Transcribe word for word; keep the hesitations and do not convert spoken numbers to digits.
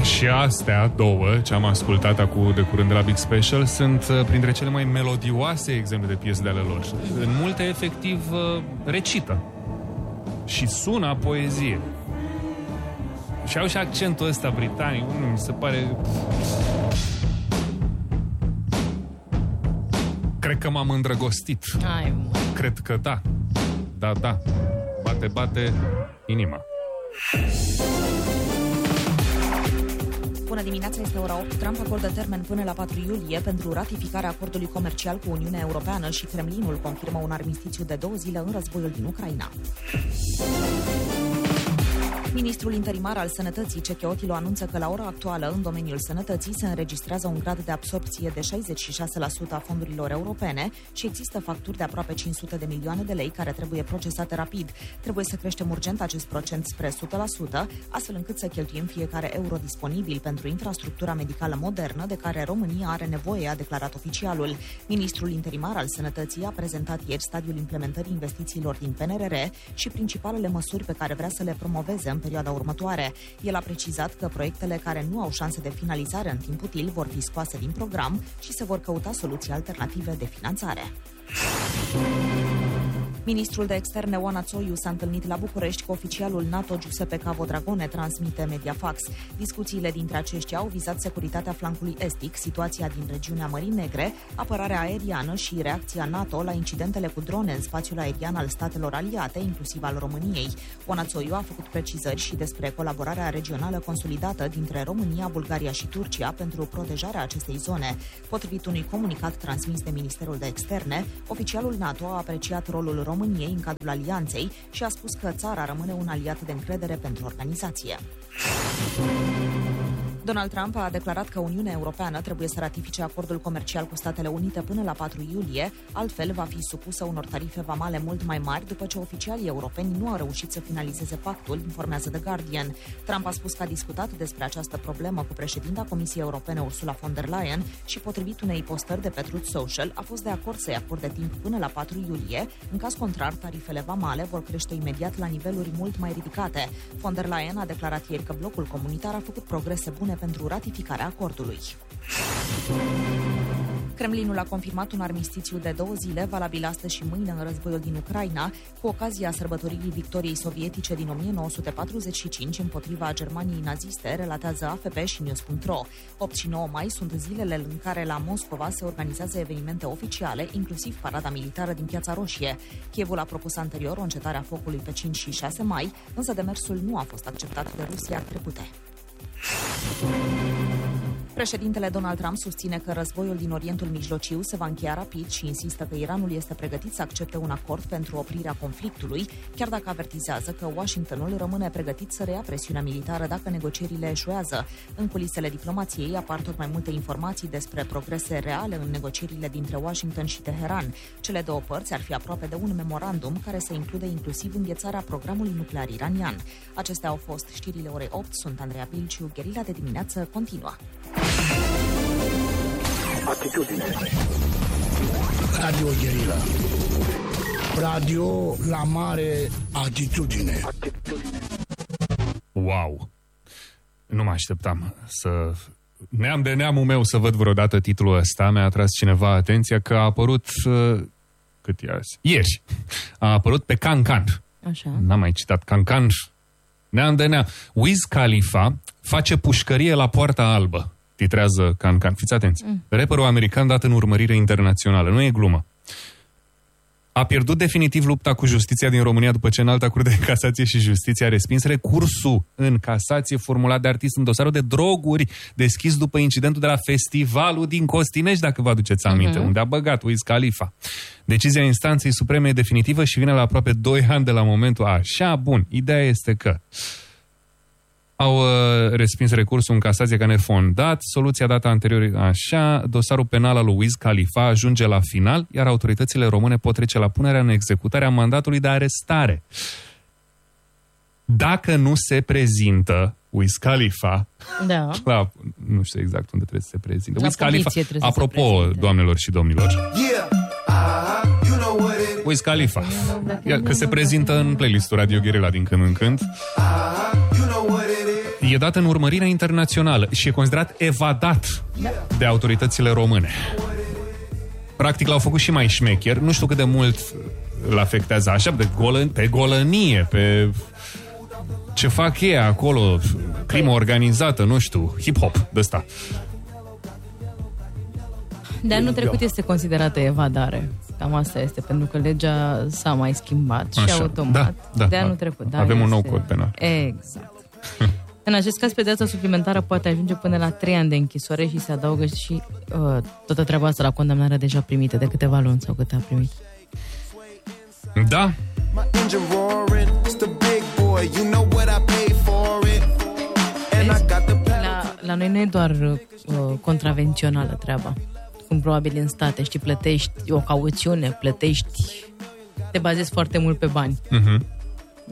Și astea două, ce am ascultat acum de curând de la Big Special, sunt printre cele mai melodioase exemple de piese de ale lor. În multe, efectiv, recită. Și sună a poezie. Și au și accentul ăsta britanic, mi se pare... Cred că m-am îndrăgostit. Ai, Cred că da. Da, da. Bate, bate inima. Bună dimineața, este ora opt. Trump acordă termen până la patru iulie pentru ratificarea acordului comercial cu Uniunea Europeană și Kremlinul confirmă un armistițiu de două zile în războiul din Ucraina. Ministrul interimar al Sănătății, Cecheotilo, anunță că la ora actuală, în domeniul sănătății, se înregistrează un grad de absorpție de șaizeci și șase la sută a fondurilor europene și există facturi de aproape cinci sute de milioane de lei care trebuie procesate rapid. Trebuie să creștem urgent acest procent spre o sută la sută, astfel încât să cheltuim fiecare euro disponibil pentru infrastructura medicală modernă de care România are nevoie, a declarat oficialul. Ministrul interimar al Sănătății a prezentat ieri stadiul implementării investițiilor din P N R R și principalele măsuri pe care vrea să le promoveze în perioada următoare. El a precizat că proiectele care nu au șanse de finalizare în timp util vor fi scoase din program și se vor căuta soluții alternative de finanțare. Ministrul de Externe Oana Țoiu s-a întâlnit la București cu oficialul NATO Giuseppe Cavo-Dragone, transmite Mediafax. Discuțiile dintre aceștia au vizat securitatea flancului estic, situația din regiunea Mării Negre, apărarea aeriană și reacția NATO la incidentele cu drone în spațiul aerian al statelor aliate, inclusiv al României. Oana Țoiu a făcut precizări și despre colaborarea regională consolidată dintre România, Bulgaria și Turcia pentru protejarea acestei zone. Potrivit unui comunicat transmis de Ministerul de Externe, oficialul NATO a apreciat rolul României României în cadrul alianței și a spus că țara rămâne un aliat de încredere pentru organizație. Donald Trump a declarat că Uniunea Europeană trebuie să ratifice acordul comercial cu Statele Unite până la patru iulie, altfel va fi supusă unor tarife vamale mult mai mari după ce oficialii europeni nu au reușit să finalizeze pactul, informează The Guardian. Trump a spus că a discutat despre această problemă cu președinta Comisiei Europene Ursula von der Leyen și, potrivit unei postări de pe Truth Social, a fost de acord să-i acorde timp până la patru iulie. În caz contrar, tarifele vamale vor crește imediat la niveluri mult mai ridicate. Von der Leyen a declarat ieri că blocul comunitar a făcut progrese bune pentru ratificarea acordului. Kremlinul a confirmat un armistițiu de două zile, valabil astăzi și mâine în războiul din Ucraina, cu ocazia sărbătoririi victoriei sovietice din o mie nouă sute patruzeci și cinci împotriva Germaniei naziste, relatează A F P și News punct ro. opt și nouă mai sunt zilele în care la Moscova se organizează evenimente oficiale, inclusiv parada militară din Piața Roșie. Kievul a propus anterior o încetare a focului pe cinci și șase mai, însă demersul nu a fost acceptat de Rusia trecute. Președintele Donald Trump susține că războiul din Orientul Mijlociu se va încheia rapid și insistă că Iranul este pregătit să accepte un acord pentru oprirea conflictului, chiar dacă avertizează că Washingtonul rămâne pregătit să reia presiunea militară dacă negocierile eșuează. În culisele diplomației apar tot mai multe informații despre progrese reale în negocierile dintre Washington și Teheran. Cele două părți ar fi aproape de un memorandum care să include inclusiv înghețarea programului nuclear iranian. Acestea au fost știrile orei opt. Sunt Andreea Bilciu. Gherila de dimineață continuă. Atitudine. Radio Gherila. Radio la mare atitudine. Wow! Nu mă așteptam să... Neam de neamul meu să văd vreodată titlul ăsta. Mi-a atras cineva atenția că a apărut... Cât e azi? Ieri. A apărut pe Cancan. Așa. N-am mai citat Cancan. Neam de neam. Wiz Khalifa face pușcărie la Poarta Albă. Titrează Cancan. Fiți atenți. Mm. Rapperul american dat în urmărire internațională. Nu e glumă. A pierdut definitiv lupta cu justiția din România după ce Înalta Curte de Casație și Justiție a respins recursul în casație formulat de artist în dosarul de droguri deschis după incidentul de la festivalul din Costinești, dacă vă aduceți aminte, uh-huh. unde a băgat Wiz Khalifa. Decizia instanței supreme e definitivă și vine la aproape doi ani de la momentul așa. Bun, ideea este că au uh, respins recursul în casație ca nefondat, soluția dată anterior așa, dosarul penal al lui Wiz Khalifa ajunge la final, iar autoritățile române pot trece la punerea în executare a mandatului de arestare. Dacă nu se prezintă Wiz Khalifa, da. La, nu știu exact unde trebuie să se prezinte. Wiz Khalifa, apropo, doamnelor și domnilor, Wiz Khalifa, că se prezintă în playlistul Radio Gherila din când în când. E e dat în urmărire internaționă și e considerat evadat de autoritățile române. Practic l-au făcut și mai șmecher. Nu știu cât de mult îl afectează așa, pe, golă, pe golănie, pe ce fac ei acolo, crimă organizată, nu știu, hip-hop de ăsta. De anul trecut este considerată evadare. Cam asta este, pentru că legea s-a mai schimbat și așa, automat. Da, da, de anul trecut. Da, avem este... un nou cod penal. Exact. În acest caz, pedeapsa suplimentară poate ajunge până la trei ani de închisoare și se adaugă și uh, toată treaba asta la condamnarea deja primită de câteva luni sau câte a primit. Da. La, la noi nu e doar uh, contravențională treaba. Cum probabil în state, știi, plătești o cauțiune, plătești, te bazezi foarte mult pe bani. Uh-huh.